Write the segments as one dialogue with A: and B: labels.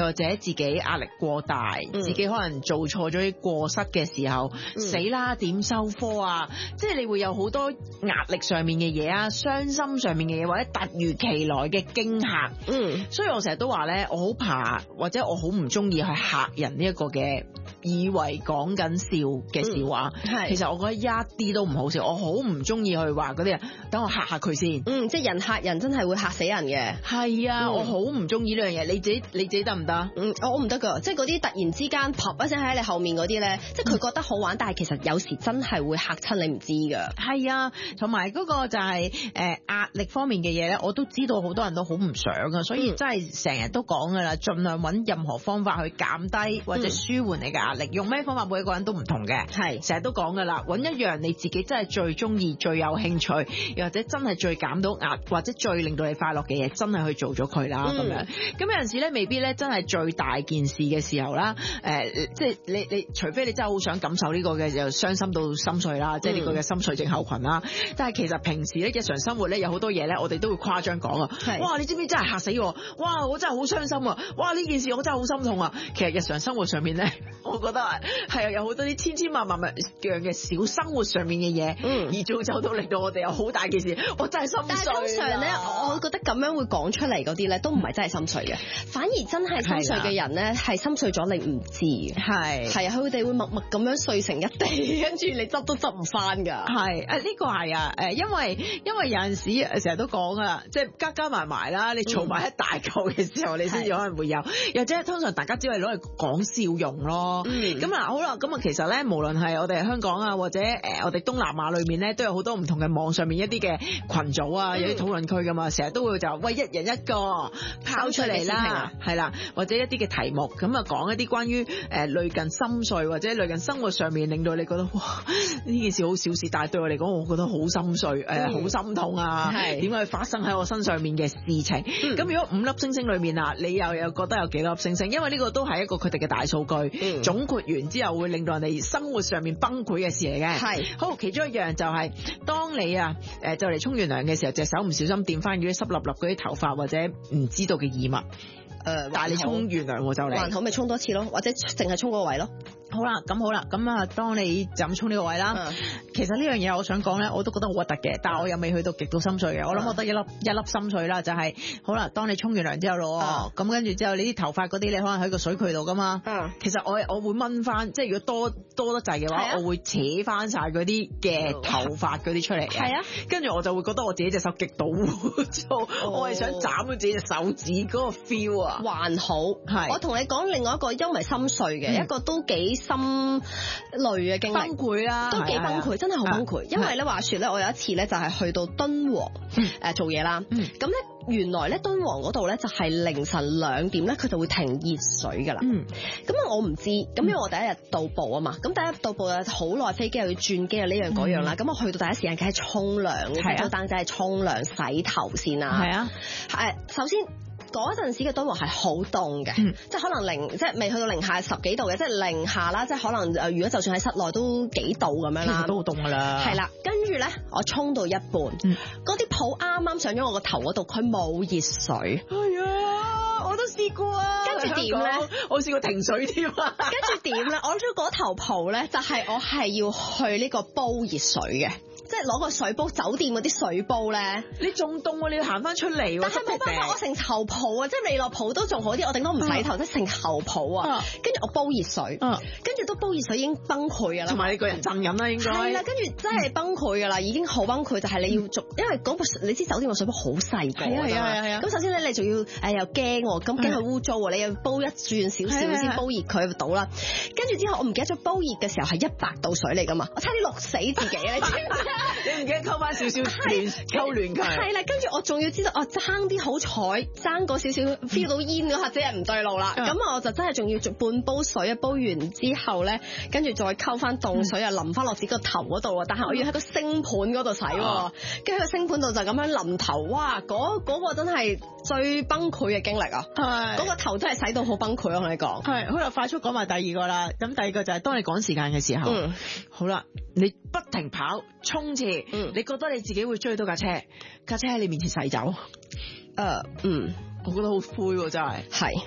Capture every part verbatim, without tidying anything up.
A: 又或者自己壓力過大，
B: 嗯、
A: 自己可能做錯咗啲過失嘅時候，嗯、死啦點收科啊！即係你會有好多壓力上面嘅嘢啊，傷心上面嘅嘢，或者突如其來嘅驚嚇。
B: 嗯，所以
A: 我成日都話咧，我好怕或者我好唔中意去嚇人呢一個嘅。以為講緊笑嘅笑話，嗯、其實我覺得一啲都唔好笑，我好唔中意去話嗰啲人，等我嚇嚇佢先。
B: 嗯，即係人嚇人真係會嚇死人嘅。
A: 係啊，
B: 嗯、
A: 我好唔中意呢樣嘢。你自己你自己得唔得？
B: 嗯，我唔得噶，即係嗰啲突然之間啪一聲喺你後面嗰啲咧，即係佢覺得好玩，嗯、但係其實有時真係會嚇親你唔知噶。
A: 係啊，同埋嗰個就係誒壓力方面嘅嘢咧，我都知道好多人都好唔想噶，所以真係成日都講噶啦，盡量揾任何方法去減低或者舒緩你嘅壓力，用咩方法？每一個人都唔同嘅，係成日都講噶啦，揾一樣你自己真係最中意、最有興趣，又或者真係最減到壓，或者最令到你快樂嘅嘢，真係去做咗佢啦。咁、嗯、樣，咁有陣時咧，未必咧真係最大件事嘅時候啦。誒、呃，即係你你，除非你真係好想感受呢個嘅，就傷心到心碎啦，即係呢個嘅心碎症候群啦。但係其實平時咧，日常生活咧，有好多嘢咧，我哋都會誇張講啊。哇，你知唔知真係嚇死我？哇，我真係好傷心啊！哇，呢件事我真係好心痛啊！其實日常生活上面咧，我覺得係。有好多啲千千萬萬樣嘅小生活上面嘅嘢，嗯，而造就到令到我哋有好大件事，我真係心碎。但係通常咧，我覺得咁樣會講出嚟嗰啲咧，都唔係真係心碎嘅，反而真係心碎嘅人咧，係心碎咗你唔知嘅，係係啊，佢哋會默默咁樣碎成一地，跟住你執都執唔翻噶。係誒，呢個係啊，誒，因為因為有陣時成日都講啊，即係加加埋埋啦，你儲埋一大嚿嘅時候，你先至可能會有，又或者通常大家只係攞嚟講笑用咯。咁嗱，好啦。咁啊，其實咧，無論係我哋香港啊，或者誒我哋東南亞裏面咧，都有好多唔同嘅網上面一啲嘅群組啊，有啲討論區噶嘛，成日都會就喂一人一個拋出嚟啦，係啦，或者一啲嘅題目，咁啊講一啲關於誒類近心碎或者類近生活上面令到你覺得哇呢件事好小事，但係對我嚟講，我覺得好心碎，誒好、嗯、心痛啊，點解發生喺我身上面嘅事情？咁、嗯、如果五粒星星裏面啊，你又有覺得有幾粒星星？因為呢個都係一個佢哋嘅大數據、嗯、總括完之後會令到人哋生活上面崩潰嘅事嚟嘅。係好，其中一樣就係、是、當你啊誒就嚟沖完涼嘅時候，隻手唔小心掂翻嗰啲濕立立嗰啲頭髮或者唔知道嘅異物，誒、呃，但係你沖完涼就嚟，還好咪沖多次咯，或者淨係沖個位咯。好啦，咁好啦，咁啊，當你就咁沖呢個位啦、嗯，其實呢樣嘢我想講咧，我都覺得好核突嘅，但係我又未去到極度心碎嘅、嗯，我諗我得一粒一粒心碎啦，就係、是、好啦，當你沖完涼之後咯，咁跟住之後你啲頭髮嗰啲你可能喺個水渠度噶嘛、嗯，其實我我會掹翻，即係如果多多得滯嘅話、啊，我會扯翻晒嗰啲嘅頭髮嗰啲出嚟嘅，係啊，跟住我就會覺得我自己隻手極度污糟，我係想斬咗自己隻手指嗰個 feel 啊，還好，係，我同你講另外一個因為心碎嘅、嗯、一個都幾。心累嘅經歷，崩潰啦，都幾崩潰，真係好崩潰。因為咧話說咧，我有一次咧就係去到敦煌誒做嘢啦，咁、嗯、咧原來咧敦煌嗰度咧就係凌晨兩點咧佢就會停熱水噶啦，咁、嗯、啊我唔知，咁因為我第一日到埗啊嘛，咁第一日到埗啊好耐飛機又要轉機啊呢樣嗰樣啦，咁、嗯、我去到第一時間梗係沖涼，做單仔係沖涼洗頭先啦，係啊，誒首先。嗰陣時嘅敦煌係好凍嘅，即係可能零，即係未去到零下十幾度嘅，即係零下啦，即係可能誒，如果就算喺室內都幾度咁樣啦，都好凍噶啦。係啦，跟住咧，我沖到一半，嗰啲泡啱啱上咗我個頭嗰度，佢冇熱水。係啊，我都試過啊。跟住點咧？我試過停水添啊。跟住點咧？我咗嗰頭泡咧，就係我係要去呢個煲熱水嘅。即係攞個水煲，酒店嗰啲水煲咧，你仲凍喎，你要行翻出嚟喎。但係冇辦法，我成頭泡啊，即係未落泡都仲好啲，我頂多唔洗頭，即係成頭泡啊。跟住我煲熱水，跟住都煲熱水已經崩潰㗎啦。同埋你個人浸飲啦，應該係啦。跟住真係崩潰㗎啦，已經好崩潰，就係、是、你要做，因為嗰個你知酒店個水煲好細個，係啊係啊係啊。咁首先咧，你仲要誒、呃、又驚喎，咁驚佢污糟喎，你又煲一轉少少先煲熱佢倒啦。跟住之後我唔記得咗煲熱嘅時候係一百度水嚟㗎嘛，我差啲淥死自己啊！你知唔知你唔記得溝翻少少暖，溝暖佢。係啦，跟住我仲要知道，我爭啲好彩，爭嗰少少 feel 到煙嗰下，即係唔對路啦。咁、嗯、我就真係仲要做半煲水啊，煲完之後咧，跟住再溝翻凍水啊，淋翻落自己個頭嗰度啊。但係我要喺個星盤嗰度洗，跟住喺個星盤度就咁樣淋頭，哇！嗰、嗰個真係最崩潰嘅經歷啊！係，嗰、嗰個頭真係洗到好崩潰，我同你講。係，好啦，快速講埋第二個啦。咁第二個就係當你趕時間嘅時候，嗯、好啦，你不停跑衝刺。嗯，你覺得你自己會追到架車，架車喺你面前駛走？誒、uh, 嗯，我覺得好灰喎，真係。係，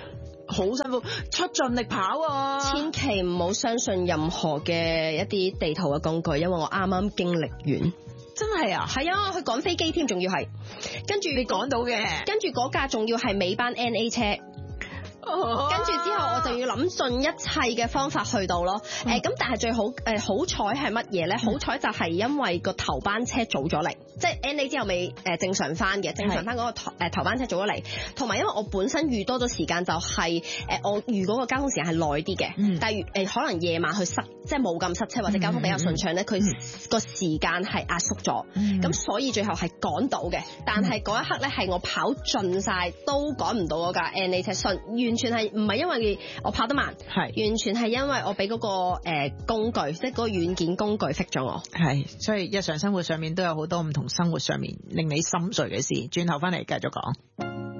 A: 好辛苦，出盡力跑啊！
B: 千祈唔好相信任何嘅一啲地圖嘅工具，因為我啱啱經歷完。
A: 真係啊，
B: 係啊，去趕飛機添，仲要係跟住
A: 你講到嘅，
B: 跟住嗰架仲要係尾班 N A 車。跟住之後我就要諗盡一切嘅方法去到咯，誒、嗯、咁但係最好誒、呃、好彩係乜嘢咧？好彩就係因為個頭班車早咗嚟，即係 N A 之後未誒正常翻嘅，正常翻嗰個頭誒頭班車早咗嚟，同埋因為我本身預多咗時間就係、是、誒我預嗰個交通時間係耐啲嘅，嗯、但係誒可能夜晚去塞，即係冇咁塞車或者交通比較順暢咧，佢個、嗯、時間係壓縮咗，咁、嗯、所以最後係趕到嘅，但係嗰一刻咧係我跑盡晒都趕唔到嗰架 N A 車，順完全係唔係因為我跑得慢，係完全係因為我俾嗰個誒工具，即係嗰個軟件工具 fit 咗我。係，
A: 所以日常生活上面都有好多唔同生活上面令你心碎嘅事。轉頭翻嚟繼續講。